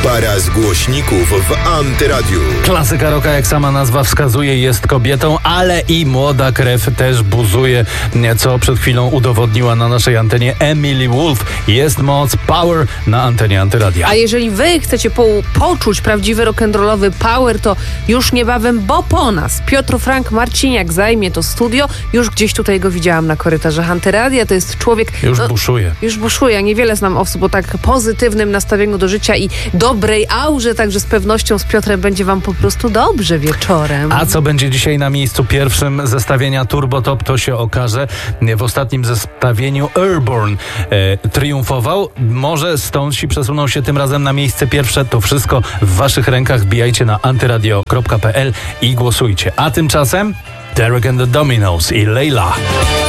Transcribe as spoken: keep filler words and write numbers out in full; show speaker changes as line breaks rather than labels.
Para z głośników w Antyradiu.
Klasyka rocka, jak sama nazwa wskazuje, jest kobietą, ale i młoda krew też buzuje, co przed chwilą udowodniła na naszej antenie Emily Wolf. Jest moc, power na antenie Antyradia.
A jeżeli wy chcecie po, poczuć prawdziwy rock'n'rollowy power, to już niebawem, bo po nas Piotr Frank Marciniak zajmie to studio. Już gdzieś tutaj go widziałam na korytarzach Antyradia. To jest człowiek...
Już
no,
buszuje.
Już buszuje. Niewiele znam osób o tak pozytywnym nastawieniu do życia i dobrej aurze, także z pewnością z Piotrem będzie wam po prostu dobrze wieczorem.
A co będzie dzisiaj na miejscu pierwszym zestawienia Turbo Top, to się okaże. W ostatnim zestawieniu Airborne e, triumfował. Może Stonesi przesuną się tym razem na miejsce pierwsze. To wszystko w waszych rękach. Wbijajcie na antyradio kropka p l i głosujcie. A tymczasem Derek and the Dominos i Layla.